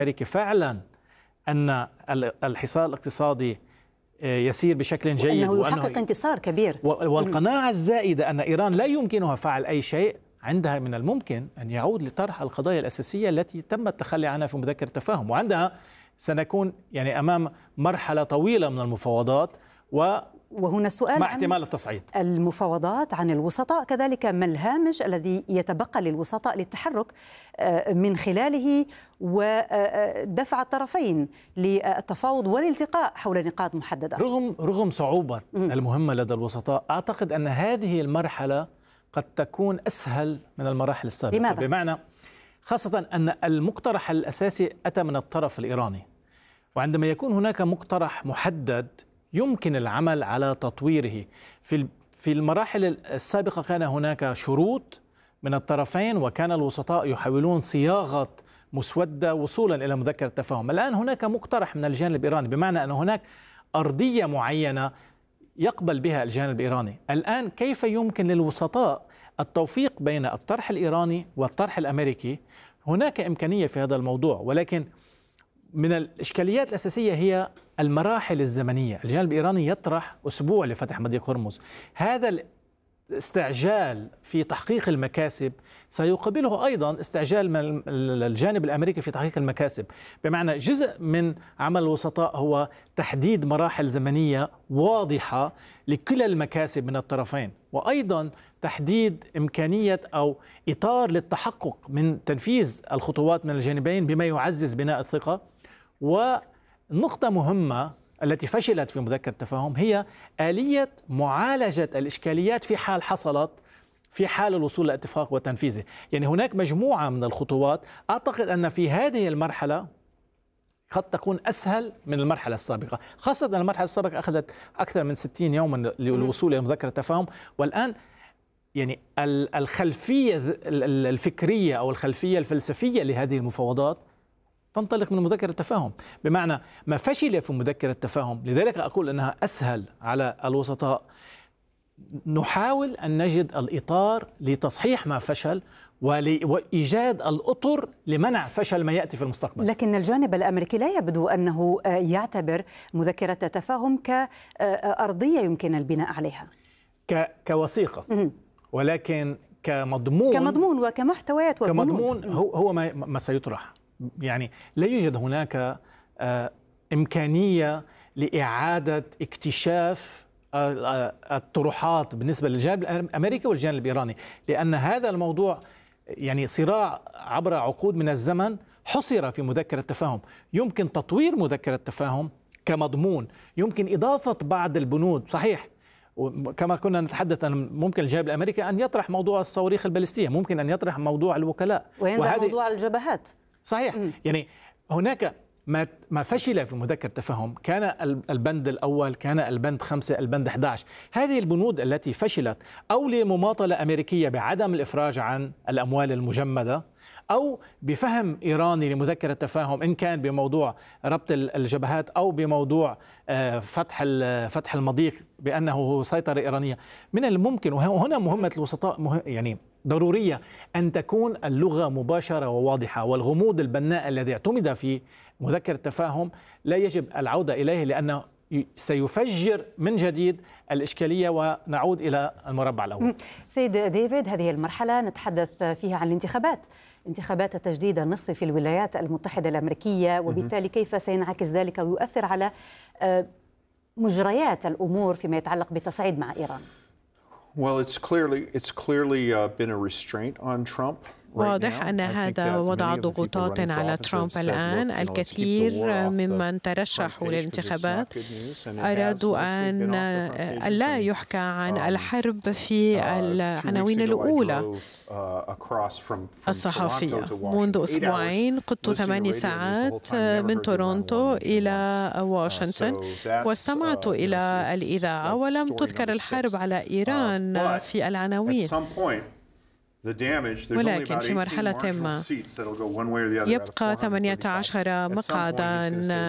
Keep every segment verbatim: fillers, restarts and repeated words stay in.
الأمريكي فعلا أن الحصار الاقتصادي يسير بشكل جيد وأنه يحقق انتصار كبير، والقناعة الزائدة أن إيران لا يمكنها فعل أي شيء، عندها من الممكن أن يعود لطرح القضايا الأساسية التي تم التخلي عنها في مذكرة التفاهم، وعندها سنكون يعني أمام مرحلة طويلة من المفاوضات و وهنا السؤال مع احتمال التصعيد. المفاوضات عن الوسطاء كذلك، ما الهامش الذي يتبقى للوسطاء للتحرك من خلاله ودفع الطرفين للتفاوض والالتقاء حول نقاط محددة؟ رغم رغم صعوبة المهمة لدى الوسطاء، أعتقد أن هذه المرحلة قد تكون أسهل من المراحل السابقة. لماذا؟ بمعنى خاصة أن المقترح الأساسي أتى من الطرف الإيراني، وعندما يكون هناك مقترح محدد يمكن العمل على تطويره. في في المراحل السابقة كان هناك شروط من الطرفين، وكان الوسطاء يحاولون صياغة مسودة وصولا إلى مذكرة تفاهم. الآن هناك مقترح من الجانب الإيراني، بمعنى أن هناك أرضية معينة يقبل بها الجانب الإيراني. الآن كيف يمكن للوسطاء التوفيق بين الطرح الإيراني والطرح الأمريكي؟ هناك إمكانية في هذا الموضوع، ولكن من الإشكاليات الأساسية هي المراحل الزمنية. الجانب الإيراني يطرح أسبوع لفتح مضيق هرمز، هذا الاستعجال في تحقيق المكاسب سيقابله أيضا استعجال من الجانب الأمريكي في تحقيق المكاسب، بمعنى جزء من عمل الوسطاء هو تحديد مراحل زمنية واضحة لكلا المكاسب من الطرفين، وأيضا تحديد إمكانية أو إطار للتحقق من تنفيذ الخطوات من الجانبين بما يعزز بناء الثقة. ونقطة مهمة التي فشلت في مذكرة التفاهم هي آلية معالجة الإشكاليات في حال حصلت، في حال الوصول لاتفاق وتنفيذه. يعني هناك مجموعة من الخطوات أعتقد أن في هذه المرحلة قد تكون أسهل من المرحلة السابقة، خاصة أن المرحلة السابقة أخذت أكثر من ستين يوما للوصول إلى مذكرة التفاهم، والآن يعني الخلفية الفكرية أو الخلفية الفلسفية لهذه المفاوضات تنطلق من مذكرة التفاهم، بمعنى ما فشل في مذكرة التفاهم. لذلك أقول أنها أسهل على الوسطاء. نحاول أن نجد الإطار لتصحيح ما فشل وإيجاد الأطر لمنع فشل ما يأتي في المستقبل. لكن الجانب الأمريكي لا يبدو أنه يعتبر مذكرة التفاهم كأرضية يمكن البناء عليها كوثيقة، ولكن كمضمون كمضمون وكمحتويات وبنود. كمضمون هو هو ما ما سيطرح. يعني لا يوجد هناك إمكانية لإعادة اكتشاف الطروحات بالنسبة للجانب الأمريكي والجانب الإيراني، لأن هذا الموضوع يعني صراع عبر عقود من الزمن حصر في مذكرة التفاهم. يمكن تطوير مذكرة التفاهم كمضمون، يمكن إضافة بعض البنود، صحيح كما كنا نتحدث أن ممكن الجانب الأمريكي أن يطرح موضوع الصواريخ البالستية، ممكن أن يطرح موضوع الوكلاء وينزل موضوع الجبهات. صحيح. م. يعني هناك ما ما فشل في مذكرة التفاهم، كان البند الأول، كان البند خمسة، البند أحد عشر. هذه البنود التي فشلت أو لمماطلة أمريكية بعدم الإفراج عن الأموال المجمدة، أو بفهم إيراني لمذكرة التفاهم، إن كان بموضوع ربط الجبهات أو بموضوع فتح فتح المضيق بأنه سيطرة إيرانية. من الممكن، وهنا مهمة الوسطاء مهم يعني ضرورية، أن تكون اللغة مباشرة وواضحة، والغموض البناء الذي اعتمد في مذكرة التفاهم لا يجب العودة إليه، لأنه سيفجر من جديد الإشكالية ونعود إلى المربع الأول. سيد ديفيد، هذه المرحلة نتحدث فيها عن الانتخابات، انتخابات التجديد النصفي في الولايات المتحدة الأمريكية، وبالتالي كيف سينعكس ذلك ويؤثر على مجريات الأمور فيما يتعلق بالتصعيد مع إيران؟ Well, it's clearly it's clearly uh, been a restraint on Trump. واضح أن هذا وضع ضغوطات على ترامب الآن. الكثير ممن ترشحوا للانتخابات أرادوا أن لا يحكى عن الحرب في العناوين الأولى الصحفية. منذ أسبوعين قضت ثماني ساعات من تورونتو إلى واشنطن، واستمعت إلى الإذاعة ولم تذكر الحرب على إيران في العناوين. ولكن في مرحلة ما يبقى ثمانية عشر مقعدا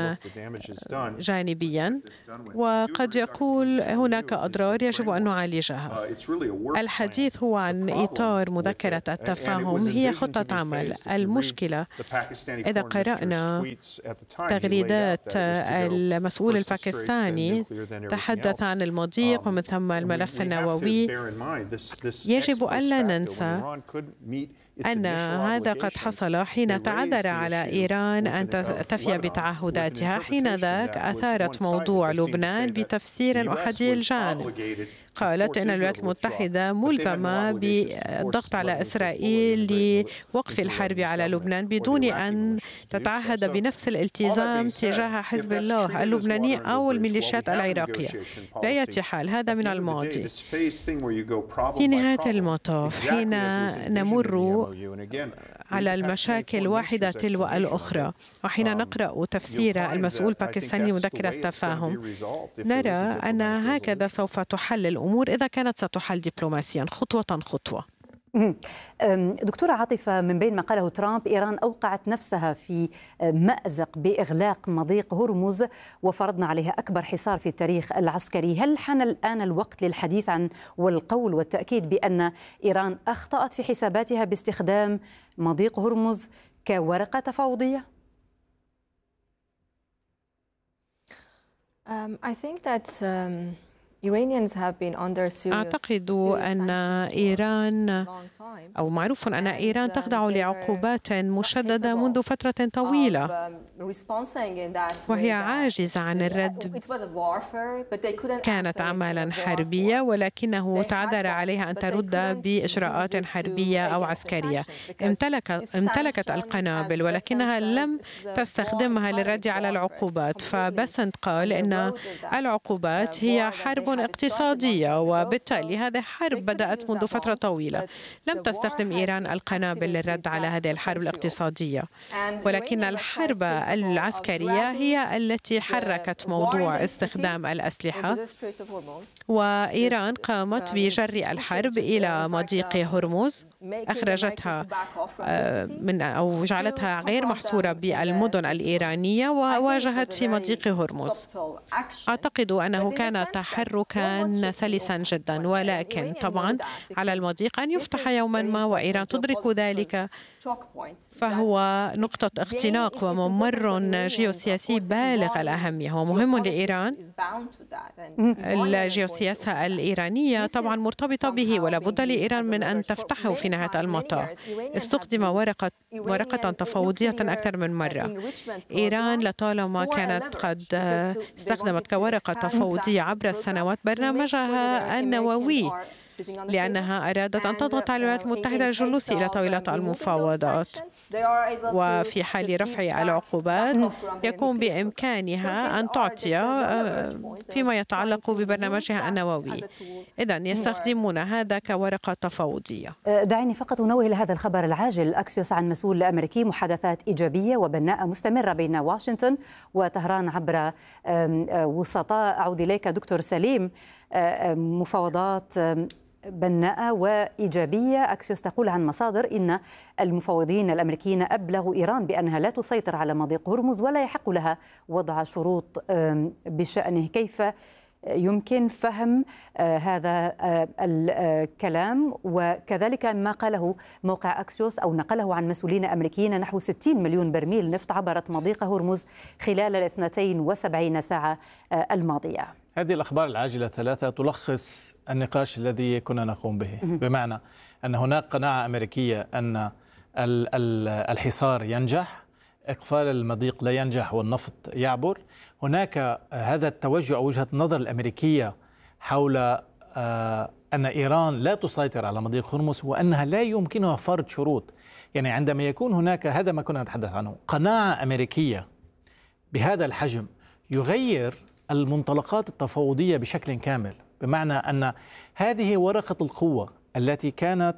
جانبيا، وقد يقول هناك أضرار يجب أن نعالجها. الحديث هو عن إطار مذكرة التفاهم، هي خطة عمل. المشكلة إذا قرأنا تغريدات المسؤول الباكستاني تحدث عن المضيق ومن ثم الملف النووي، يجب ألا ننسى أن هذا قد حصل حين تعذر على إيران أن تفي بتعهداتها. حين ذاك أثارت موضوع لبنان بتفسير أحادي الجانب، قالت أن الولايات المتحدة ملزمة بالضغط على إسرائيل لوقف الحرب على لبنان بدون أن تتعهد بنفس الالتزام تجاه حزب الله اللبناني أو الميليشيات العراقية. بأي حال هذا من الماضي. في نهاية المطاف حين نمر على المشاكل واحدة تلو الأخرى، وحين نقرأ تفسير المسؤول الباكستاني مذكرة التفاهم، نرى أن هكذا سوف تحل الأمور إذا كانت ستحل دبلوماسيا خطوة خطوة. دكتورة عاطفة، من بين ما قاله ترامب، إيران أوقعت نفسها في مأزق بإغلاق مضيق هرمز وفرضنا عليها أكبر حصار في التاريخ العسكري. هل حان الآن الوقت للحديث عن والقول والتأكيد بأن إيران أخطأت في حساباتها باستخدام مضيق هرمز كورقة تفاوضية؟ Um, I think that um... أعتقد أن إيران أو معروف أن إيران تخضع لعقوبات مشددة منذ فترة طويلة، وهي عاجزة عن الرد. كانت عملا حربية ولكنه تعذر عليها أن ترد بإجراءات حربية أو عسكرية. امتلك امتلكت القنابل ولكنها لم تستخدمها للرد على العقوبات. فبسنت قال إن العقوبات هي حرب اقتصادية، وبالتالي هذه حرب بدأت منذ فترة طويلة. لم تستخدم إيران القنابل للرد على هذه الحرب الاقتصادية، ولكن الحرب العسكرية هي التي حركت موضوع استخدام الأسلحة، وإيران قامت بجر الحرب إلى مضيق هرمز، أخرجتها من أو جعلتها غير محصورة بالمدن الإيرانية وواجهت في مضيق هرمز. أعتقد أنه كان تحرك كان سلسا جدا، ولكن طبعا على المضيق أن يفتح يوما ما، وإيران تدرك ذلك، فهو نقطة اختناق وممر جيوسياسي بالغ الأهمية ومهم لإيران. الجيوسياسة الإيرانية طبعا مرتبطة به، ولا بد لإيران من أن تفتحه في نهاية المطاف. استخدم ورقة ورقة تفاوضية أكثر من مرة. إيران لطالما كانت قد استخدمت كورقة تفاوضية عبر السنوات برنامجها النووي، لأنها أرادت أن تضغط على الولايات المتحدة للجلوس إلى طاولة المفاوضات، وفي حال رفع العقوبات يكون بإمكانها أن تعطي فيما يتعلق ببرنامجها النووي. إذن يستخدمون هذا كورقة تفاوضية. دعيني فقط أنوه لهذا الخبر العاجل. أكسيوس عن مسؤول أمريكي: محادثات إيجابية وبناءة مستمرة بين واشنطن وطهران عبر وسطاء. أعود إليك دكتور سليم. مفاوضات بناءة وإيجابية. أكسيوس تقول عن مصادر إن المفاوضين الأمريكيين أبلغوا إيران بأنها لا تسيطر على مضيق هرمز ولا يحق لها وضع شروط بشأنه. كيف يمكن فهم هذا الكلام؟ وكذلك ما قاله موقع أكسيوس أو نقله عن مسؤولين أمريكيين: نحو ستين مليون برميل نفط عبرت مضيق هرمز خلال الاثنتين وسبعين ساعة الماضية. هذه الأخبار العاجلة ثلاثة تلخص النقاش الذي كنا نقوم به، بمعنى أن هناك قناعة أمريكية أن الحصار ينجح، إقفال المضيق لا ينجح والنفط يعبر. هناك هذا التوجه أو وجهة النظر الأمريكية حول أن إيران لا تسيطر على مضيق هرمز وأنها لا يمكنها فرض شروط. يعني عندما يكون هناك هذا ما كنا نتحدث عنه، قناعة أمريكية بهذا الحجم، يغير المنطلقات التفاوضية بشكل كامل، بمعنى أن هذه ورقة القوة التي كانت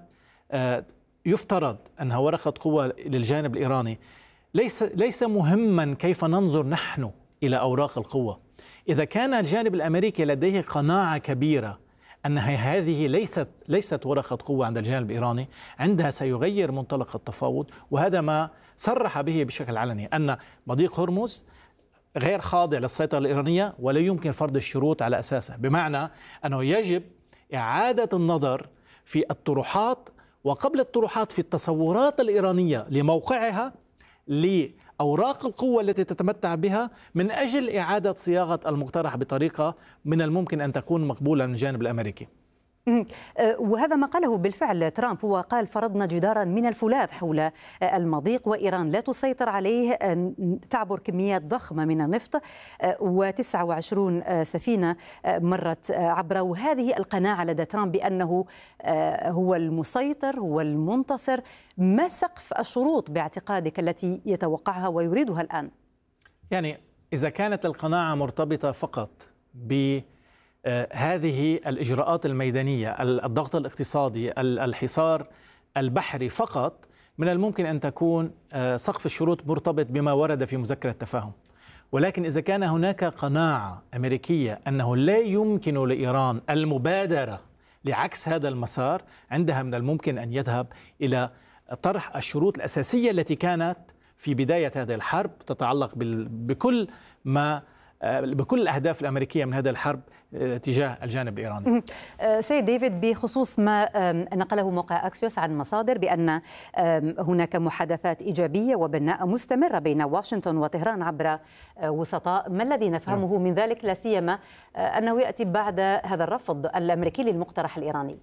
يفترض أنها ورقة قوة للجانب الإيراني. ليس ليس مهما كيف ننظر نحن إلى أوراق القوة. إذا كان الجانب الأمريكي لديه قناعة كبيرة أن هذه ليست ليست ورقة قوة عند الجانب الإيراني، عندها سيغير منطلق التفاوض، وهذا ما صرح به بشكل علني أن مضيق هرمز غير خاضع للسيطرة الإيرانية ولا يمكن فرض الشروط على أساسه، بمعنى أنه يجب إعادة النظر في الطروحات وقبل الطروحات في التصورات الإيرانية لموقعها لأوراق القوة التي تتمتع بها من أجل إعادة صياغة المقترح بطريقة من الممكن أن تكون مقبولة من الجانب الأمريكي. وهذا ما قاله بالفعل ترامب، هو قال فرضنا جدارا من الفولاذ حول المضيق وإيران لا تسيطر عليه، تعبر كميات ضخمة من النفط وتسعة وعشرين سفينة مرت عبره، وهذه القناعة لدى ترامب بأنه هو المسيطر هو المنتصر. ما سقف الشروط باعتقادك التي يتوقعها ويريدها الآن؟ يعني إذا كانت القناعة مرتبطة فقط ب هذه الإجراءات الميدانية، الضغط الاقتصادي، الحصار البحري فقط، من الممكن أن تكون سقف الشروط مرتبط بما ورد في مذكرة التفاهم. ولكن إذا كان هناك قناعة أمريكية أنه لا يمكن لإيران المبادرة لعكس هذا المسار، عندها من الممكن أن يذهب إلى طرح الشروط الأساسية التي كانت في بداية هذه الحرب تتعلق بكل ما بكل الأهداف الأمريكية من هذه الحرب تجاه الجانب الإيراني. سيد ديفيد، بخصوص ما نقله موقع أكسيوس عن مصادر بأن هناك محادثات إيجابية وبناءة مستمرة بين واشنطن وطهران عبر وسطاء، ما الذي نفهمه من ذلك، لا سيما أنه يأتي بعد هذا الرفض الأمريكي للمقترح الإيراني؟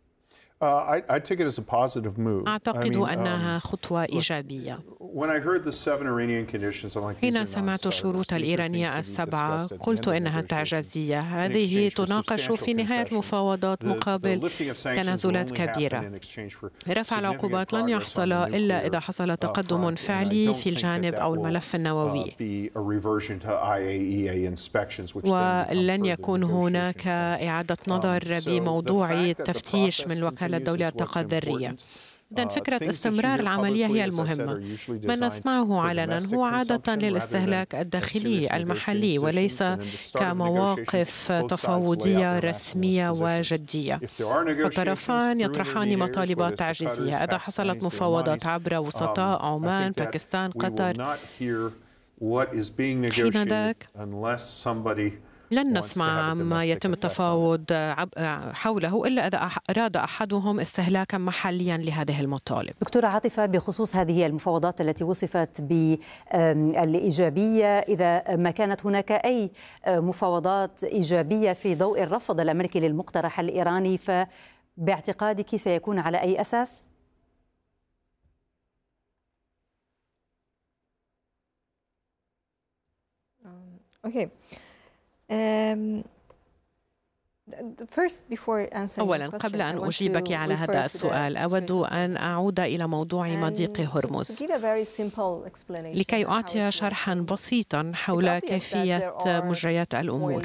أعتقد أنها خطوة إيجابية. حين سمعت الشروط الإيرانية السبعة قلت إنها تعجزية، هذه تناقش في نهاية مفاوضات مقابل تنازلات كبيرة. رفع العقوبات لن يحصل إلا إذا حصل تقدم فعلي في الجانب أو الملف النووي، ولن يكون هناك إعادة نظر بموضوع التفتيش من الوكالة الدولية للطاقة الذرية. إذن فكرة استمرار العملية هي المهمة. ما نسمعه علنا هو عادة للاستهلاك الداخلي المحلي وليس كمواقف تفاوضية رسمية وجدية. الطرفان يطرحان مطالب تعجيزية. إذا حصلت مفاوضات عبر وسطاء عمان، باكستان، قطر، حينذاك لن نسمع ما يتم التفاوض حوله إلا إذا أراد أحدهم استهلاكا محليا لهذه المطالب. دكتورة عاطفة، بخصوص هذه المفاوضات التي وصفت بالإيجابية، إذا ما كانت هناك أي مفاوضات إيجابية في ضوء الرفض الأمريكي للمقترح الإيراني، فباعتقادك سيكون على أي أساس؟ Okay. أولاً، قبل أن أجيبك على هذا السؤال أود أن أعود إلى موضوع مضيق هرمز لكي أعطي شرحاً بسيطاً حول كيفية مجريات الأمور.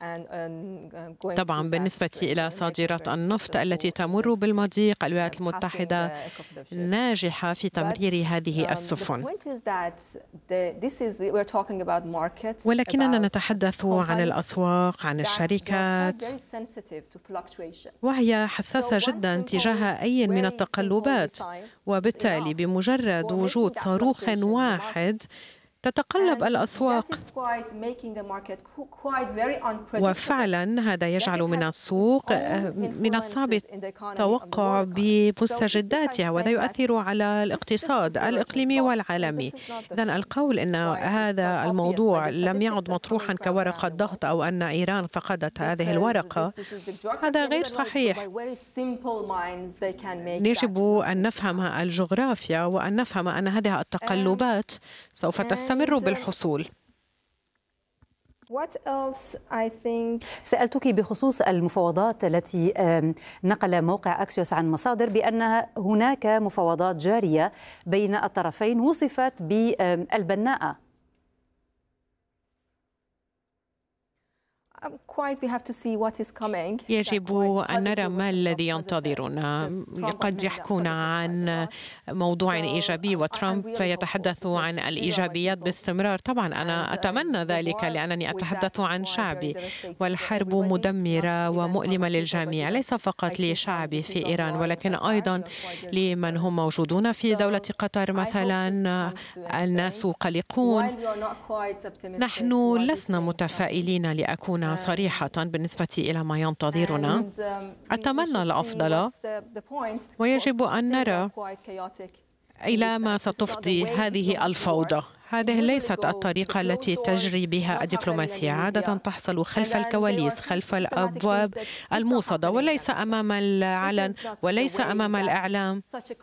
طبعا بالنسبة إلى صادرات النفط التي تمر بالمضيق، الولايات المتحدة ناجحة في تمرير هذه السفن، ولكننا نتحدث عن الأسواق، عن الشركات، وهي حساسة جدا تجاه أي من التقلبات، وبالتالي بمجرد وجود صاروخ واحد تتقلب الأسواق، وفعلا هذا يجعل من السوق من الصعب التوقع بمستجداتها، وهذا يؤثر على الاقتصاد الإقليمي والعالمي. إذن القول أن هذا الموضوع لم يعد مطروحا كورقة ضغط أو أن إيران فقدت هذه الورقة، هذا غير صحيح. يجب أن نفهم الجغرافيا وأن نفهم أن هذه التقلبات سوف تستمر بالحصول. سألتك بخصوص المفاوضات التي نقل موقع أكسيوس عن مصادر بأن هناك مفاوضات جارية بين الطرفين وصفت بالبناءة. يجب أن نرى ما الذي ينتظرنا. قد يحكون عن موضوع إيجابي وترامب يتحدث عن الإيجابيات باستمرار. طبعا أنا أتمنى ذلك لأنني أتحدث عن شعبي، والحرب مدمرة ومؤلمة للجميع، ليس فقط لشعبي في إيران ولكن أيضا لمن هم موجودون في دولة قطر مثلا. الناس قلقون. نحن لسنا متفائلين لأكون صريحة بالنسبة إلى ما ينتظرنا. أتمنى الأفضل، ويجب أن نرى إلى ما ستفضي هذه الفوضى. هذه ليست الطريقة التي تجري بها الدبلوماسية. عادة تحصل خلف الكواليس، خلف الأبواب الموصدة، وليس أمام العلن وليس أمام الإعلام.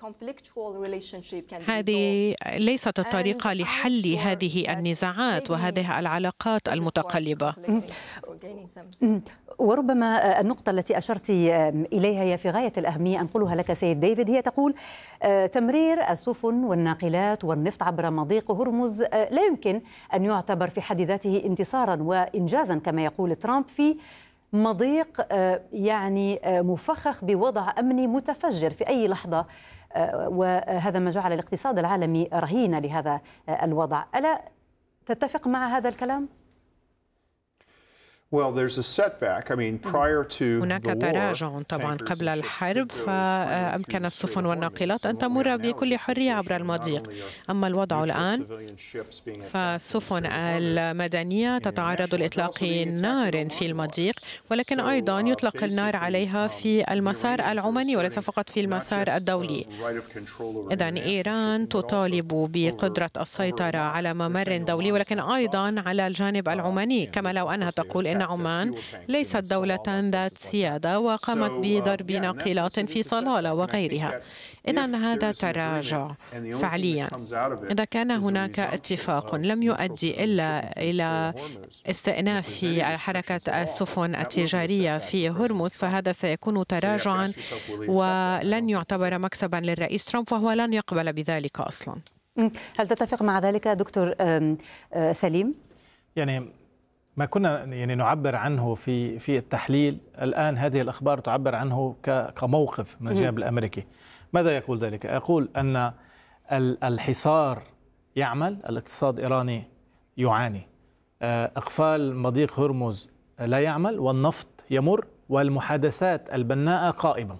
هذه ليست الطريقة لحل هذه النزاعات وهذه العلاقات المتقلبة. وربما النقطة التي أشرت إليها هي في غاية الأهمية. أنقلها لك سيد ديفيد. هي تقول تمرير السفن والناقلات والنفط عبر مضيق هرمز لا يمكن أن يعتبر في حد ذاته انتصارا وإنجازا كما يقول ترامب في مضيق يعني مفخخ بوضع أمني متفجر في أي لحظة، وهذا ما جعل الاقتصاد العالمي رهينة لهذا الوضع. ألا تتفق مع هذا الكلام؟ هناك تراجع طبعا قبل الحرب، فأمكن السفن والناقلات أن تمر بكل حرية عبر المضيق. أما الوضع الآن فالسفن المدنية تتعرض لإطلاق نار في المضيق، ولكن أيضا يطلق النار عليها في المسار العماني وليس فقط في المسار الدولي. إذن إيران تطالب بقدرة السيطرة على ممر دولي ولكن أيضا على الجانب العماني، كما لو أنها تقول إن عمان ليست دولة ذات سيادة وقامت بضرب ناقلات في صلالة وغيرها. إذن هذا تراجع فعليا. إذا كان هناك اتفاق لم يؤدي إلا إلى استئناف حركة السفن التجارية في هرمز، فهذا سيكون تراجعا ولن يعتبر مكسبا للرئيس ترامب، وهو لن يقبل بذلك أصلا. هل تتفق مع ذلك دكتور سليم؟ يعني ما كنا يعني نعبر عنه في في التحليل، الآن هذه الأخبار تعبر عنه كموقف من الجانب الأمريكي. ماذا يقول ذلك؟ يقول أن الحصار يعمل، الاقتصاد الإيراني يعاني، إقفال مضيق هرمز لا يعمل، والنفط يمر، والمحادثات البناءة قائمة.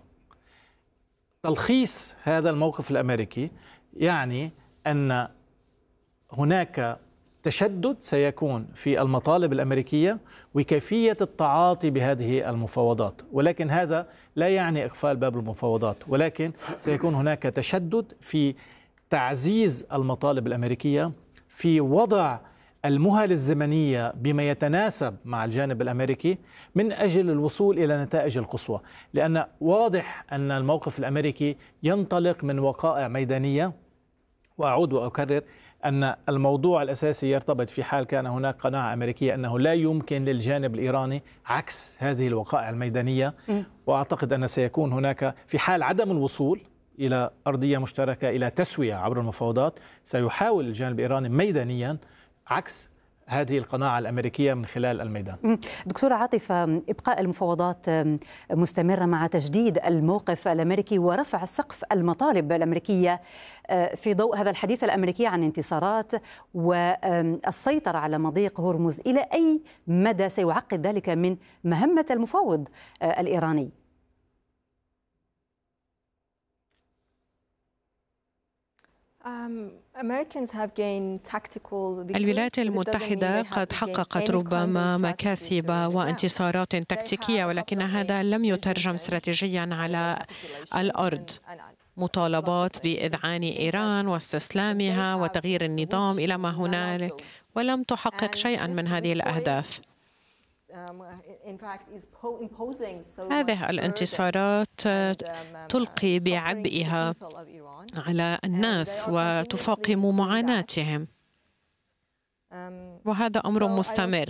تلخيص هذا الموقف الأمريكي يعني أن هناك تشدد سيكون في المطالب الأمريكية وكيفية التعاطي بهذه المفاوضات، ولكن هذا لا يعني إقفال باب المفاوضات، ولكن سيكون هناك تشدد في تعزيز المطالب الأمريكية، في وضع المهل الزمنية بما يتناسب مع الجانب الأمريكي من أجل الوصول إلى نتائج القصوى، لأن واضح أن الموقف الأمريكي ينطلق من وقائع ميدانية. وأعود وأكرر أن الموضوع الأساسي يرتبط في حال كان هناك قناعة أمريكية أنه لا يمكن للجانب الإيراني عكس هذه الوقائع الميدانية. وأعتقد أن سيكون هناك في حال عدم الوصول إلى أرضية مشتركة إلى تسوية عبر المفاوضات، سيحاول الجانب الإيراني ميدانيا عكس هذه القناعة الأمريكية من خلال الميدان. دكتورة عاطفة، إبقاء المفاوضات مستمرة مع تجديد الموقف الأمريكي ورفع السقف المطالب الأمريكية في ضوء هذا الحديث الأمريكي عن انتصارات والسيطرة على مضيق هرمز، إلى أي مدى سيعقد ذلك من مهمة المفاوض الإيراني؟ الولايات المتحدة قد حققت ربما مكاسب وانتصارات تكتيكية، ولكن هذا لم يترجم استراتيجيا على الأرض. مطالبات بإذعان إيران واستسلامها وتغيير النظام إلى ما هنالك، ولم تحقق شيئا من هذه الأهداف. هذه الانتصارات تلقي بعبئها على الناس وتفاقم معاناتهم، وهذا أمر مستمر.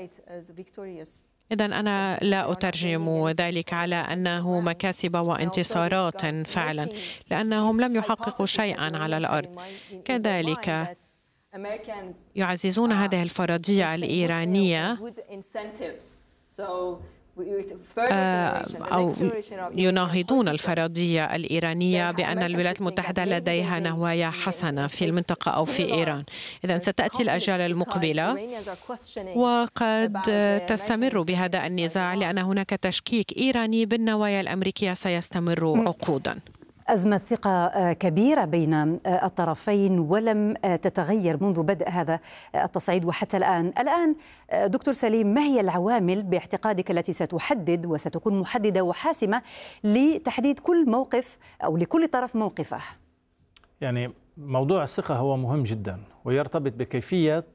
إذن أنا لا أترجم ذلك على أنه مكاسب وانتصارات فعلا، لأنهم لم يحققوا شيئا على الأرض. كذلك يعززون هذه الفرضية الإيرانية أو يناهضون الفرضية الإيرانية بأن الولايات المتحدة لديها نوايا حسنة في المنطقة أو في إيران. إذن ستأتي الأجيال المقبلة وقد تستمر بهذا النزاع لأن هناك تشكيك إيراني بالنوايا الأمريكية سيستمر عقوداً. أزمة ثقة كبيرة بين الطرفين ولم تتغير منذ بدء هذا التصعيد وحتى الآن. الآن دكتور سليم، ما هي العوامل باعتقادك التي ستحدد وستكون محددة وحاسمة لتحديد كل موقف أو لكل طرف موقفه؟ يعني موضوع الثقة هو مهم جدا ويرتبط بكيفية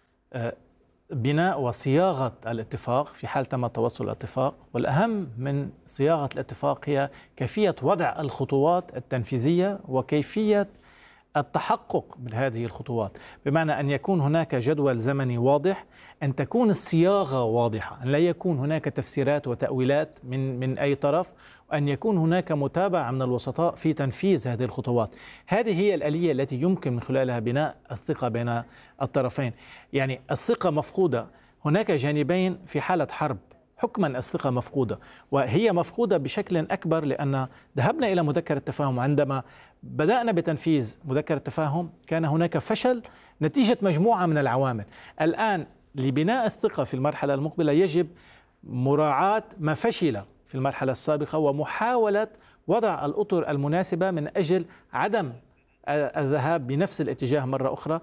بناء وصياغة الاتفاق في حال تم توصل الاتفاق، والأهم من صياغة الاتفاق هي كيفية وضع الخطوات التنفيذية وكيفية التحقق بهذه الخطوات، بمعنى أن يكون هناك جدول زمني واضح، أن تكون الصياغة واضحة، أن لا يكون هناك تفسيرات وتأويلات من من أي طرف، وأن يكون هناك متابعة من الوسطاء في تنفيذ هذه الخطوات. هذه هي الآلية التي يمكن من خلالها بناء الثقة بين الطرفين. يعني الثقة مفقودة، هناك جانبين في حالة حرب حكما الثقة مفقودة، وهي مفقودة بشكل أكبر لأن ذهبنا إلى مذكرة التفاهم. عندما بدأنا بتنفيذ مذكرة التفاهم كان هناك فشل نتيجة مجموعة من العوامل. الآن لبناء الثقة في المرحلة المقبلة يجب مراعاة ما فشل في المرحلة السابقة ومحاولة وضع الأطر المناسبة من أجل عدم الذهاب بنفس الاتجاه مرة أخرى.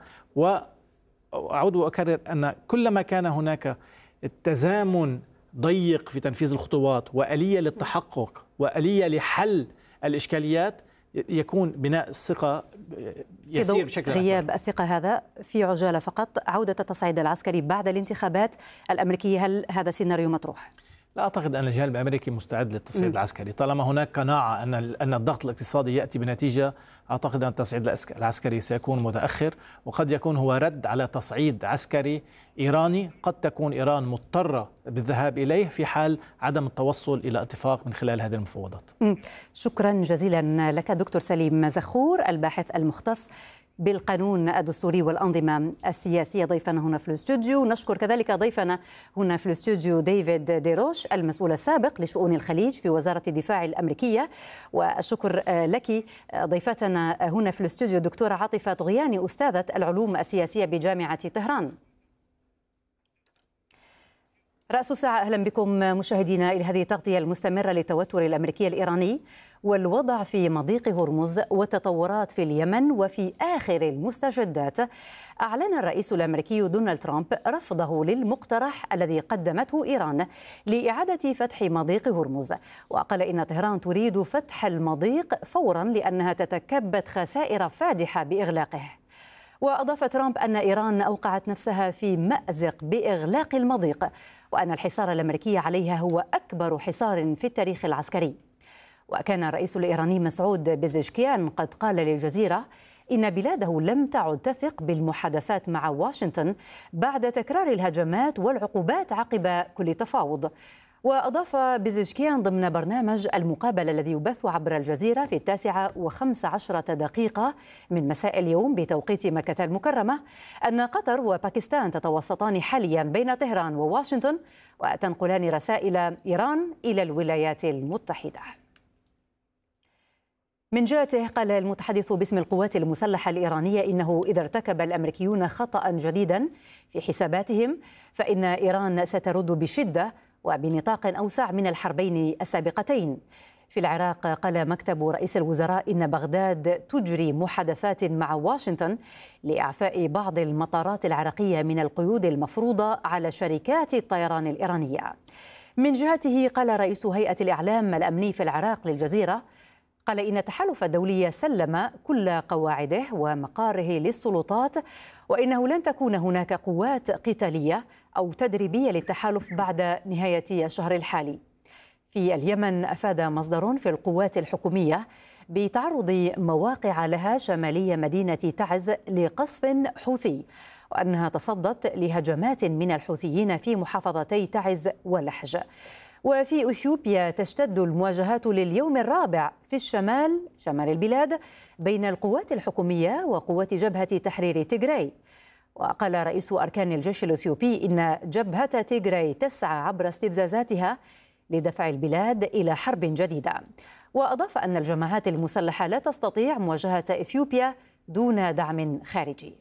وأعود وأكرر أن كلما كان هناك التزامن ضيق في تنفيذ الخطوات وآلية للتحقق وآلية لحل الإشكاليات يكون بناء الثقة يسير بشكل أكبر. غياب الثقة هذا في عجالة فقط، عودة التصعيد العسكري بعد الانتخابات الأمريكية، هل هذا سيناريو مطروح؟ لا أعتقد أن الجانب الأمريكي مستعد للتصعيد العسكري. طالما هناك قناعة أن أن الضغط الاقتصادي يأتي بنتيجة، أعتقد أن التصعيد العسكري سيكون متأخر، وقد يكون هو رد على تصعيد عسكري إيراني قد تكون إيران مضطرة بالذهاب إليه في حال عدم التوصل إلى اتفاق من خلال هذه المفاوضات. شكرا جزيلا لك دكتور سليم زخور، الباحث المختص بالقانون الدستوري والأنظمة السياسية، ضيفنا هنا في الاستوديو. نشكر كذلك ضيفنا هنا في الاستوديو ديفيد ديروش، المسؤول السابق لشؤون الخليج في وزارة الدفاع الأمريكية. والشكر لك ضيفتنا هنا في الاستوديو دكتورة عاطفة طغياني، أستاذة العلوم السياسية بجامعة طهران. رأس الساعة، أهلا بكم مشاهدينا إلى هذه التغطية المستمرة للتوتر الأمريكي الإيراني والوضع في مضيق هرمز والتطورات في اليمن. وفي آخر المستجدات، أعلن الرئيس الأمريكي دونالد ترامب رفضه للمقترح الذي قدمته إيران لإعادة فتح مضيق هرمز، وقال إن طهران تريد فتح المضيق فورا لأنها تتكبد خسائر فادحة بإغلاقه. وأضاف ترامب أن إيران أوقعت نفسها في مأزق بإغلاق المضيق، وأن الحصار الأمريكي عليها هو أكبر حصار في التاريخ العسكري. وكان الرئيس الإيراني مسعود بيزشكيان قد قال للجزيرة إن بلاده لم تعد تثق بالمحادثات مع واشنطن بعد تكرار الهجمات والعقوبات عقب كل تفاوض. وأضاف بيزشكيان ضمن برنامج المقابلة الذي يبث عبر الجزيرة في التاسعة وخمس عشرة دقيقة من مساء اليوم بتوقيت مكة المكرمة أن قطر وباكستان تتوسطان حاليا بين طهران وواشنطن وتنقلان رسائل إيران إلى الولايات المتحدة. من جهته، قال المتحدث باسم القوات المسلحة الإيرانية إنه إذا ارتكب الأمريكيون خطأ جديدا في حساباتهم فإن إيران سترد بشدة وبنطاق أوسع من الحربين السابقتين. في العراق، قال مكتب رئيس الوزراء إن بغداد تجري محادثات مع واشنطن لإعفاء بعض المطارات العراقية من القيود المفروضة على شركات الطيران الإيرانية. من جهته، قال رئيس هيئة الإعلام الأمني في العراق للجزيرة، قال إن التحالف الدولي سلم كل قواعده ومقاره للسلطات، وإنه لن تكون هناك قوات قتالية أو تدريبية للتحالف بعد نهاية الشهر الحالي. في اليمن، أفاد مصدر في القوات الحكومية بتعرض مواقع لها شمالية مدينة تعز لقصف حوثي، وأنها تصدت لهجمات من الحوثيين في محافظتي تعز ولحج. وفي إثيوبيا، تشتد المواجهات لليوم الرابع في الشمال شمال البلاد بين القوات الحكومية وقوات جبهة تحرير تيغراي. وقال رئيس أركان الجيش الإثيوبي إن جبهة تيغراي تسعى عبر استفزازاتها لدفع البلاد إلى حرب جديدة. وأضاف أن الجماعات المسلحة لا تستطيع مواجهة إثيوبيا دون دعم خارجي.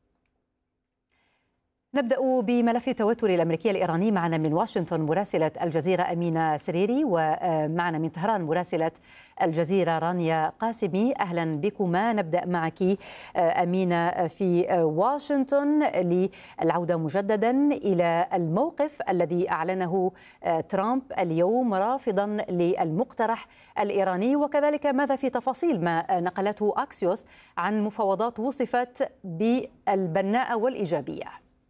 نبدأ بملف التوتر الأمريكي الإيراني. معنا من واشنطن مراسلة الجزيرة أمينة سريري، ومعنا من طهران مراسلة الجزيرة رانيا قاسمي. أهلا بكما. نبدأ معك أمينة في واشنطن للعودة مجددا إلى الموقف الذي أعلنه ترامب اليوم رافضا للمقترح الإيراني، وكذلك ماذا في تفاصيل ما نقلته أكسيوس عن مفاوضات وصفت بالبناءة والإيجابية.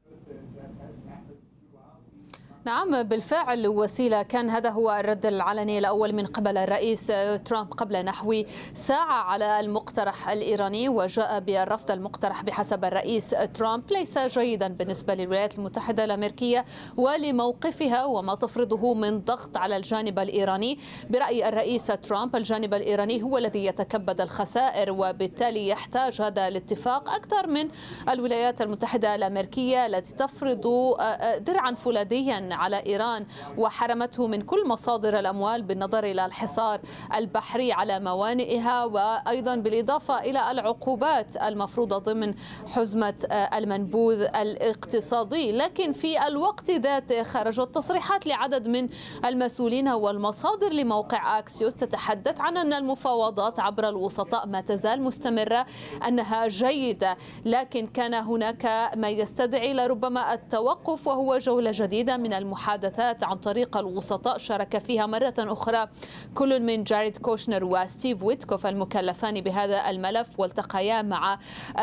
نعم بالفعل وسيلة، كان هذا هو الرد العلني الأول من قبل الرئيس ترامب قبل نحو ساعة على المقترح الإيراني، وجاء بالرفض. المقترح بحسب الرئيس ترامب ليس جيدا بالنسبة للولايات المتحدة الأمريكية ولموقفها وما تفرضه من ضغط على الجانب الإيراني. برأي الرئيس ترامب الجانب الإيراني هو الذي يتكبد الخسائر، وبالتالي يحتاج هذا الاتفاق أكثر من الولايات المتحدة الأمريكية التي تفرض درعا فولاذيا على إيران وحرمته من كل مصادر الأموال بالنظر إلى الحصار البحري على موانئها، وأيضا بالإضافة إلى العقوبات المفروضة ضمن حزمة المنبوذ الاقتصادي. لكن في الوقت ذاته خرجت تصريحات لعدد من المسؤولين والمصادر لموقع أكسيوس تتحدث عن أن المفاوضات عبر الوسطاء ما تزال مستمرة، أنها جيدة، لكن كان هناك ما يستدعي لربما التوقف، وهو جولة جديدة من المحادثات عن طريق الوسطاء شارك فيها مرة أخرى كل من جاريد كوشنر وستيف ويتكوف المكلفان بهذا الملف، والتقيا مع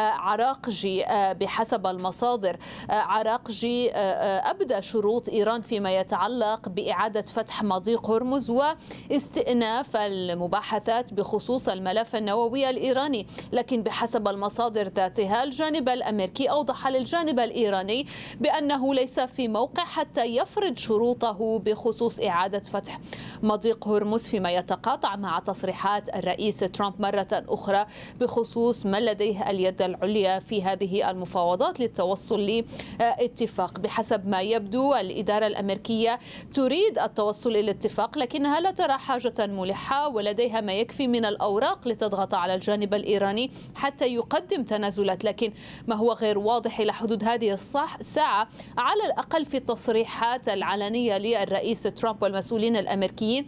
عراقجي. بحسب المصادر عراقجي أبدى شروط إيران فيما يتعلق بإعادة فتح مضيق هرمز واستئناف المباحثات بخصوص الملف النووي الإيراني. لكن بحسب المصادر ذاتها الجانب الأمريكي أوضح للجانب الإيراني بأنه ليس في موقع حتى يفرض شروطه بخصوص إعادة فتح مضيق هرمز، فيما يتقاطع مع تصريحات الرئيس ترامب مرة أخرى بخصوص من لديه اليد العليا في هذه المفاوضات للتوصل لاتفاق. بحسب ما يبدو الإدارة الأمريكية تريد التوصل إلى اتفاق، لكنها لا ترى حاجة ملحة ولديها ما يكفي من الأوراق لتضغط على الجانب الإيراني حتى يقدم تنازلات. لكن ما هو غير واضح إلى حدود هذه الساعة على الأقل في التصريحات العلنية للرئيس ترامب والمسؤولين الأمريكيين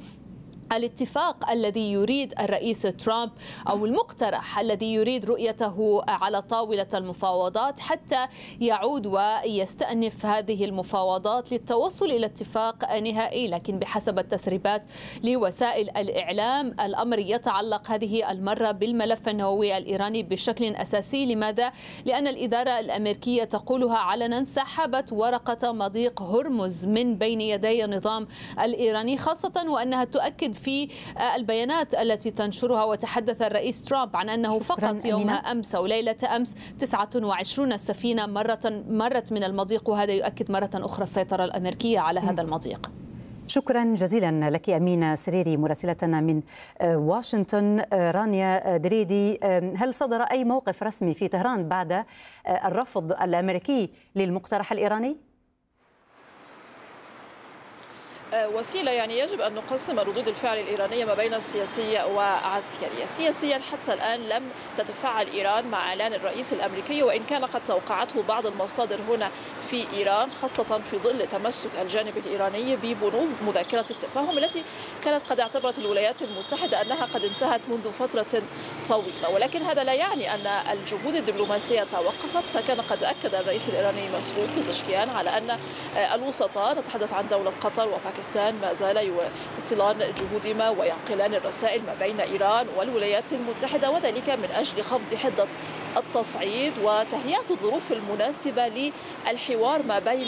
الاتفاق الذي يريد الرئيس ترامب أو المقترح الذي يريد رؤيته على طاولة المفاوضات حتى يعود ويستأنف هذه المفاوضات للتوصل إلى اتفاق نهائي. لكن بحسب التسريبات لوسائل الإعلام الأمر يتعلق هذه المرة بالملف النووي الإيراني بشكل أساسي. لماذا؟ لأن الإدارة الأمريكية تقولها علنا سحبت ورقة مضيق هرمز من بين يدي النظام الإيراني، خاصة وأنها تؤكد في البيانات التي تنشرها وتحدث الرئيس ترامب عن أنه فقط يوم أمينة. أمس أو ليلة أمس تسعة وعشرين سفينة مرة مرت من المضيق، وهذا يؤكد مرة أخرى السيطرة الأمريكية على هذا المضيق. شكرا جزيلا لك أمينة سريري مراسلتنا من واشنطن. رانيا دريدي، هل صدر أي موقف رسمي في طهران بعد الرفض الأمريكي للمقترح الإيراني؟ وسيلة، يعني يجب أن نقسم ردود الفعل الإيرانية ما بين السياسية وعسكرية. سياسيا حتى الآن لم تتفاعل إيران مع إعلان الرئيس الأمريكي، وإن كان قد توقعته بعض المصادر هنا في إيران، خاصة في ظل تمسك الجانب الإيراني ببنود مذكرة التفاهم التي كانت قد اعتبرت الولايات المتحدة أنها قد انتهت منذ فترة طويلة. ولكن هذا لا يعني أن الجهود الدبلوماسية توقفت، فكان قد أكد الرئيس الإيراني مسعود بزشكيان على أن الوسطاء، نتحدث عن دولة قطر وباكستان، ما زال يواصلان جهودهما وينقلان الرسائل ما بين إيران والولايات المتحدة، وذلك من أجل خفض حدة التصعيد وتهيئة الظروف المناسبة للحوار ما بين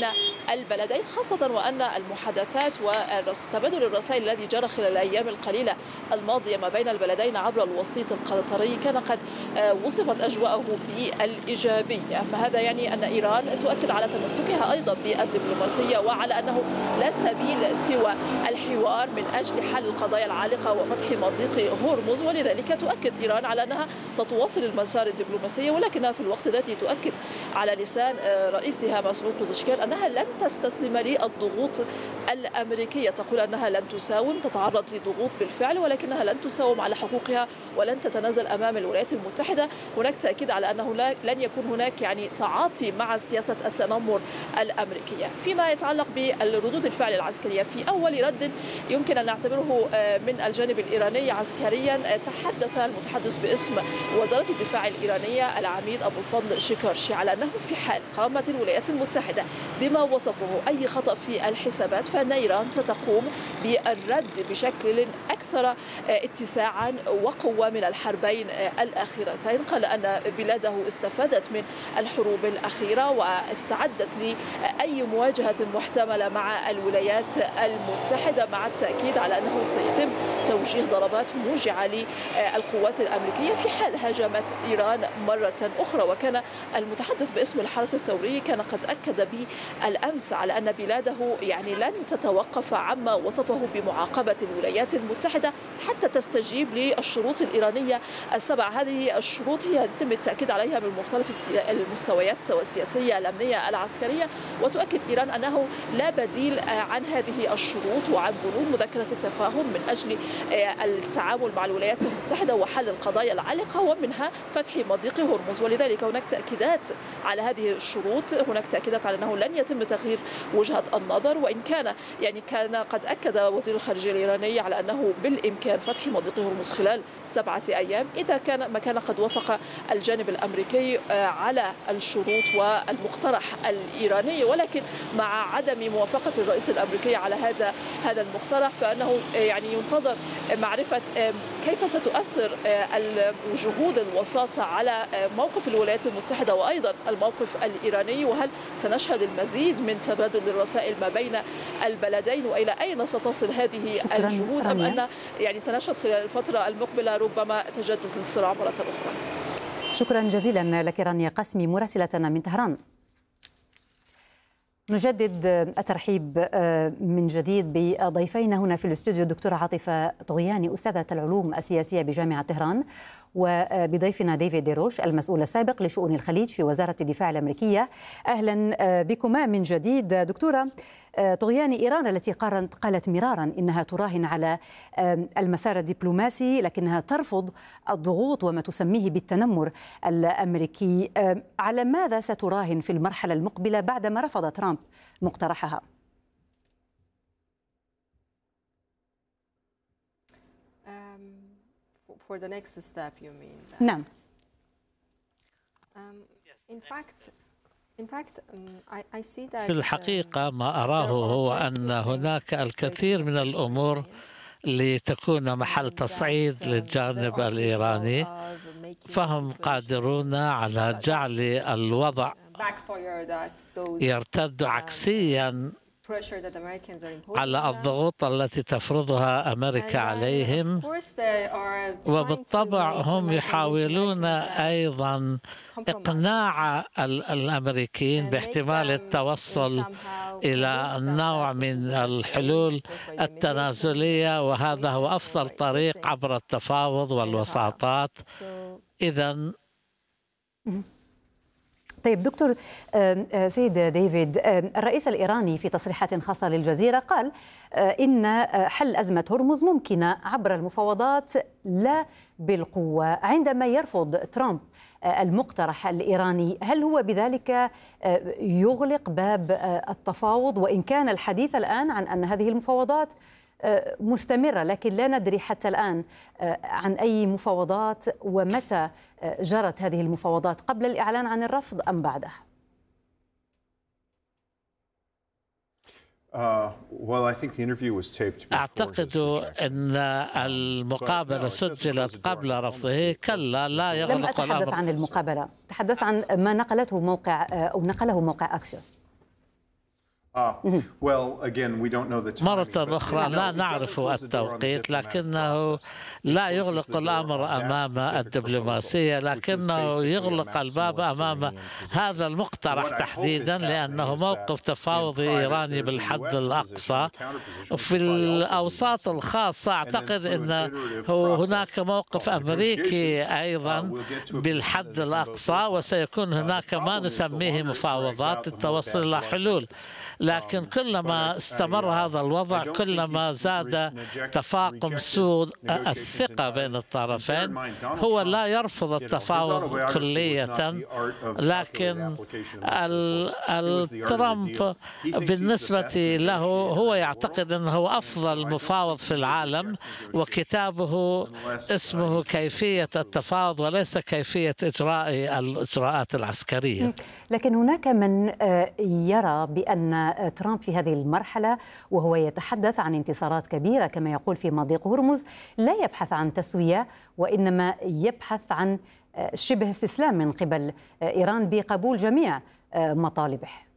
البلدين، خاصة وأن المحادثات وتبادل الرسائل الذي جرى خلال الأيام القليلة الماضية ما بين البلدين عبر الوسيط القطري كان قد وصفت أجواءه بالإيجابية. فهذا يعني أن إيران تؤكد على تمسكها أيضا بالدبلوماسية وعلى أنه لا سبيل سوى الحوار من أجل حل القضايا العالقة وفتح مضيق هرمز، ولذلك تؤكد إيران على أنها ستواصل المسار الدبلوماسي، ولكنها في الوقت ذاته تؤكد على لسان رئيسها مسعود بوزشكيان أنها لن تستسلم للضغوط الأمريكية. تقول أنها لن تساوم، تتعرض لضغوط بالفعل، ولكنها لن تساوم على حقوقها ولن تتنازل أمام الولايات المتحدة. هناك تأكيد على أنه لن يكون هناك يعني تعاطي مع سياسة التنمر الأمريكية. فيما يتعلق بالردود الفعل العسكرية، في أول رد يمكن أن نعتبره من الجانب الإيراني عسكريا، تحدث المتحدث باسم وزارة الدفاع الإيرانية العميد أبو الفضل شكارشي على أنه في حال قامت الولايات المتحدة بما وصفه أي خطأ في الحسابات فإن إيران ستقوم بالرد بشكل أكثر اتساعا وقوة من الحربين الأخيرتين. قال أن بلاده استفادت من الحروب الأخيرة واستعدت لأي مواجهة محتملة مع الولايات المتحدة، مع التأكيد على أنه سيتم توجيه ضربات موجعة للقوات الأمريكية في حال هاجمت إيران مرة أخرى. وكان المتحدث باسم الحرس الثوري كان قد أكد بالأمس على أن بلاده يعني لن تتوقف عما وصفه بمعاقبة الولايات المتحدة حتى تستجيب للشروط الإيرانية السبع. هذه الشروط هي يتم التأكيد عليها من مختلف المستويات سواء السياسية الأمنية العسكرية، وتؤكد إيران أنه لا بديل عن هذه الشروط وعن بنود مذكرة التفاهم من أجل التعامل مع الولايات المتحدة وحل القضايا العالقة ومنها فتح مضيق هرمز. ولذلك هناك تأكيدات على هذه الشروط، هناك تأكيدات على أنه لن يتم تغيير وجهة النظر، وإن كان يعني كان قد أكد وزير الخارجية الإيراني على أنه بالإمكان فتح مضيق هرمز خلال سبعة أيام إذا كان ما كان قد وافق الجانب الأمريكي على الشروط والمقترح الإيراني. ولكن مع عدم موافقة الرئيس الأمريكي على هذا هذا المقترح فإنه يعني ينتظر معرفة كيف ستؤثر جهود الوساطة على موقف الولايات المتحدة وأيضا الموقف الإيراني، وهل سنشهد المزيد من تبادل الرسائل ما بين البلدين وإلى أين ستصل هذه الجهود، أم أن يعني سنشهد خلال الفترة المقبلة ربما تجدد للصراع مرة أخرى. شكرا جزيلا لك رانيا قاسمي مراسلتنا من طهران. نجدد الترحيب من جديد بضيفينا هنا في الاستوديو الدكتورة عاطفة طغياني أستاذة العلوم السياسية بجامعة طهران، وبضيفنا ديفيد ديروش المسؤول السابق لشؤون الخليج في وزارة الدفاع الأمريكية. أهلا بكما من جديد. دكتورة طغياني، إيران التي قالت مرارا إنها تراهن على المسار الدبلوماسي لكنها ترفض الضغوط وما تسميه بالتنمر الأمريكي، على ماذا ستراهن في المرحلة المقبلة بعدما رفض ترامب مقترحها؟ For the next step, you mean? That, نعم. Um, in fact, in fact, um, I, I see that. في الحقيقة ما أراه هو أن هناك الكثير من الأمور لتكون محل تصعيد للجانب الإيراني، فهم قادرون على جعل الوضع يرتد عكسيا على الضغوط التي تفرضها أمريكا عليهم، وبالطبع هم يحاولون أيضا إقناع الأمريكيين باحتمال التوصل إلى نوع من الحلول التنازلية، وهذا هو أفضل طريق عبر التفاوض والوساطات. إذن طيب دكتور سيد ديفيد، الرئيس الإيراني في تصريحات خاصة للجزيرة قال إن حل أزمة هرمز ممكنة عبر المفاوضات لا بالقوة. عندما يرفض ترامب المقترح الإيراني، هل هو بذلك يغلق باب التفاوض؟ وإن كان الحديث الآن عن أن هذه المفاوضات مستمرة، لكن لا ندري حتى الآن عن أي مفاوضات ومتى جرت هذه المفاوضات، قبل الإعلان عن الرفض أم بعده؟ أعتقد أن المقابلة سجلت قبل رفضه. كلا، لا يغلق الأمر. لم أتحدث عن المقابلة، تحدث عن ما نقلته موقع أو نقله موقع أكسيوس. مرة أخرى لا نعرف التوقيت، لكنه لا يغلق الأمر أمام الدبلوماسية، لكنه يغلق الباب أمام هذا المقترح تحديدا، لأنه موقف تفاوضي إيراني بالحد الأقصى. في الأوساط الخاصة أعتقد أن هناك موقف أمريكي أيضا بالحد الأقصى، وسيكون هناك ما نسميه مفاوضات للتوصل إلى حلول. لكن كلما استمر هذا الوضع كلما زاد تفاقم سوء الثقة بين الطرفين. هو لا يرفض التفاوض كلية، لكن ترامب بالنسبة له هو يعتقد أنه أفضل مفاوض في العالم، وكتابه اسمه كيفية التفاوض وليس كيفية إجراء الإجراءات العسكرية. لكن هناك من يرى بأن ترامب في هذه المرحلة وهو يتحدث عن انتصارات كبيرة كما يقول في مضيق هرمز لا يبحث عن تسوية، وإنما يبحث عن شبه استسلام من قبل إيران بقبول جميع مطالبه.